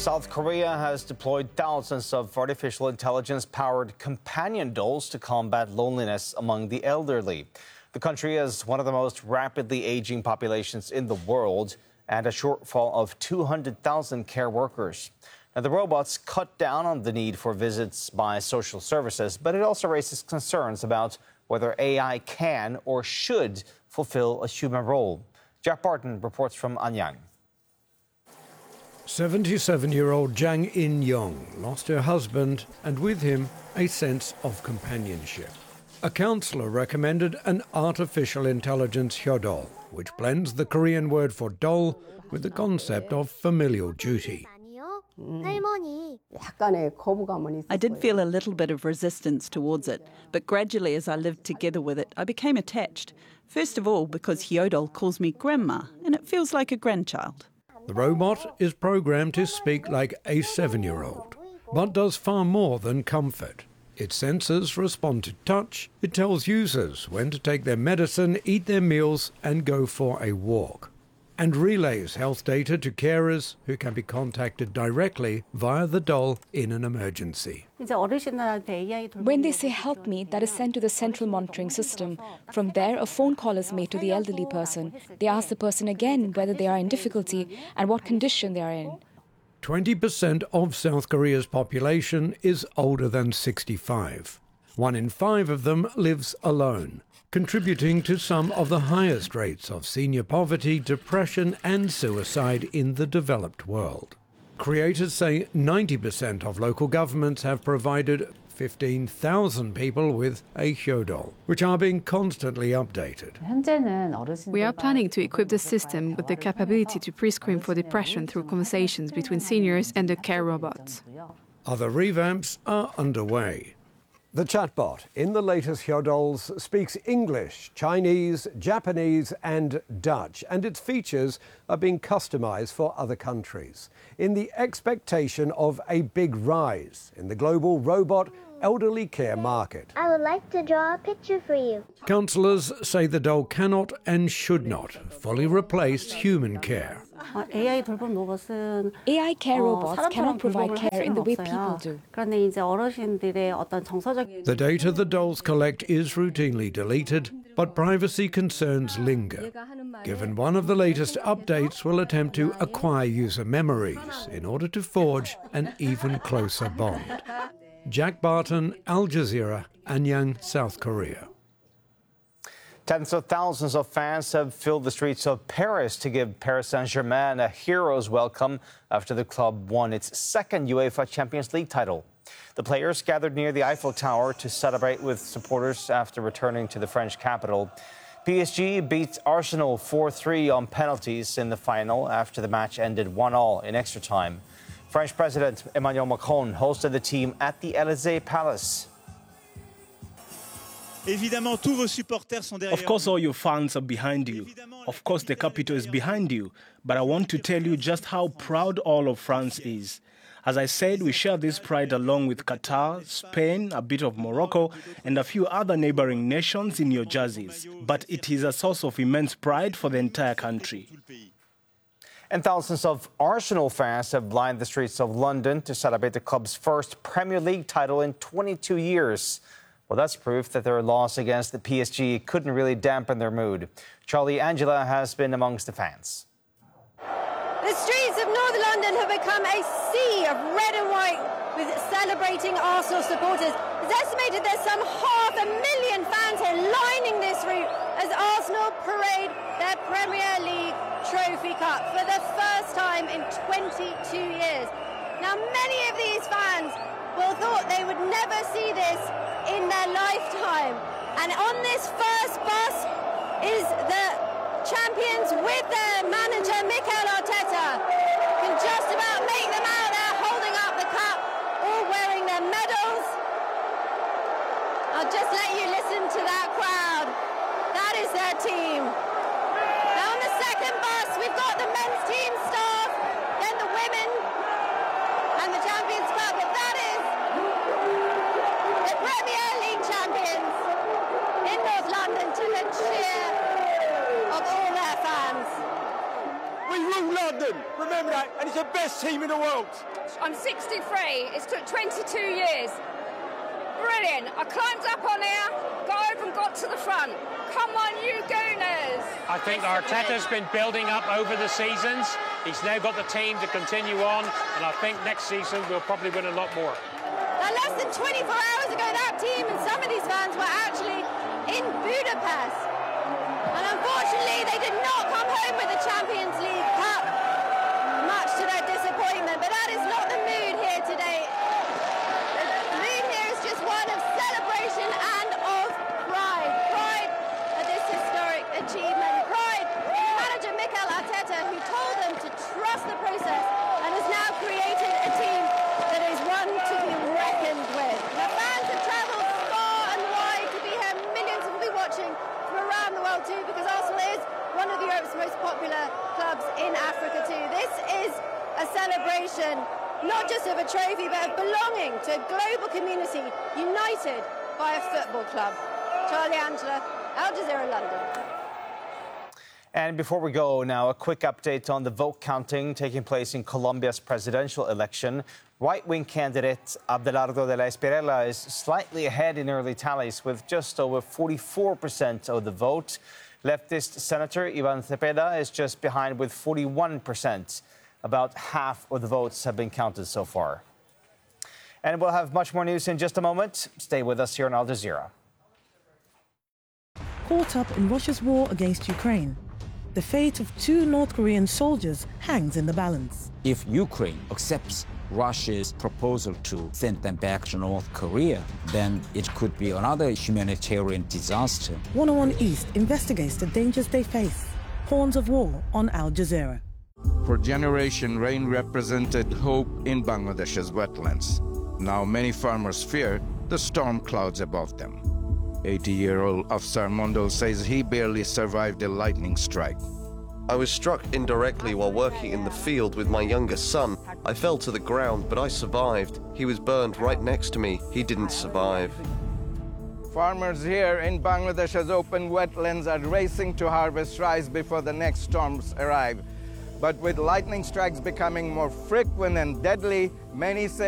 South Korea has deployed thousands of artificial intelligence-powered companion dolls to combat loneliness among the elderly. The country has one of the most rapidly aging populations in the world and a shortfall of 200,000 care workers. Now, the robots cut down on the need for visits by social services, but it also raises concerns about whether AI can or should fulfill a human role. Jack Barton reports from Anyang. 77-year-old Jang In-young lost her husband and with him a sense of companionship. A counsellor recommended an artificial intelligence hyodoll, which blends the Korean word for doll with the concept of familial duty. I did feel a little bit of resistance towards it, but gradually as I lived together with it, I became attached. First of all, because hyodoll calls me grandma, and it feels like a grandchild. The robot is programmed to speak like a 7-year-old, but does far more than comfort. Its sensors respond to touch. It tells users when to take their medicine, eat their meals, and go for a walk. And relays health data to carers who can be contacted directly via the doll in an emergency. When they say help me, that is sent to the central monitoring system. From there, a phone call is made to the elderly person. They ask the person again whether they are in difficulty and what condition they are in. 20% of South Korea's population is older than 65. 1 in 5 of them lives alone, contributing to some of the highest rates of senior poverty, depression and suicide in the developed world. Creators say 90% of local governments have provided 15,000 people with a hyodoll, which are being constantly updated. We are planning to equip the system with the capability to pre-screen for depression through conversations between seniors and the care robots. Other revamps are underway. The chatbot in the latest hyodolls speaks English, Chinese, Japanese and Dutch, and its features are being customized for other countries in the expectation of a big rise in the global robot elderly care market. I would like to draw a picture for you. Counsellors say the doll cannot and should not fully replace human care. AI care robots cannot provide care in the way people do. The data the dolls collect is routinely deleted, but privacy concerns linger, given one of the latest updates will attempt to acquire user memories in order to forge an even closer bond. Jack Barton, Al Jazeera, Anyang, South Korea. Tens of thousands of fans have filled the streets of Paris to give Paris Saint-Germain a hero's welcome after the club won its second UEFA Champions League title. The players gathered near the Eiffel Tower to celebrate with supporters after returning to the French capital. PSG beat Arsenal 4-3 on penalties in the final after the match ended 1-1 in extra time. French President Emmanuel Macron hosted the team at the Élysée Palace. Of course, all your fans are behind you. Of course, the capital is behind you. But I want to tell you just how proud all of France is. As I said, we share this pride along with Qatar, Spain, a bit of Morocco, and a few other neighboring nations in your jerseys. But it is a source of immense pride for the entire country. And thousands of Arsenal fans have lined the streets of London to celebrate the club's first Premier League title in 22 years. Well, that's proof that their loss against the PSG couldn't really dampen their mood. Charlie Angela has been amongst the fans. The streets of North London have become a sea of red and white with celebrating Arsenal supporters. It's estimated there's some 500,000 fans here lining this route as Arsenal parade their Premier League Trophy Cup for the first time in 22 years. Now, many of these fans will thought they would never see this in their lifetime. And on this first bus is the champions with their manager, Mikel Arteta. Can just about make them out there holding up the cup, all wearing their medals. I'll just let you listen to that crowd. That is their team. Now on the second bus, we've got the men's team staff, then the women, and the Champions Cup. But that is the Premier League champions in North London to the cheer of all their fans. We rule London! that, and it's the best team in the world. I'm 63. It's took 22 years. Brilliant. I climbed up on here, got over and got to the front. Come on, you Gooners. I think Arteta's been building up over the seasons. He's now got the team to continue on, and I think next season we'll probably win a lot more. Now, less than 24 hours ago, that team and some of these fans were actually in Budapest. And unfortunately, they did not come home with the Champions League Cup, much to their disappointment. But that is not the mood here today. The mood here is just one of celebration and of pride. Pride at this historic achievement. Pride in manager Mikel Arteta, who told them to trust the process and has now created a team that is one to be reckoned with. The fans have travelled far and wide to be here. Millions will be watching from around the world too, because Arsenal is one of Europe's most popular clubs in Africa too. This is a celebration, not just of a trophy, but of belonging to a global community united by a football club. Charlie Angela, Al Jazeera, London. And before we go now, a quick update on the vote counting taking place in Colombia's presidential election. Right-wing candidate Abelardo de la Espriella is slightly ahead in early tallies with just over 44% of the vote. Leftist Senator Ivan Cepeda is just behind with 41%. About half of the votes have been counted so far. And we'll have much more news in just a moment. Stay with us here on Al Jazeera. Caught up in Russia's war against Ukraine, the fate of 2 North Korean soldiers hangs in the balance. If Ukraine accepts Russia's proposal to send them back to North Korea, then it could be another humanitarian disaster. 101 East investigates the dangers they face. Horns of War on Al Jazeera. For generations, rain represented hope in Bangladesh's wetlands. Now many farmers fear the storm clouds above them. 80-year-old Afsar Mondal says he barely survived a lightning strike. I was struck indirectly while working in the field with my youngest son. I fell to the ground, but I survived. He was burned right next to me. He didn't survive. Farmers here in Bangladesh's open wetlands are racing to harvest rice before the next storms arrive. But with lightning strikes becoming more frequent and deadly, many say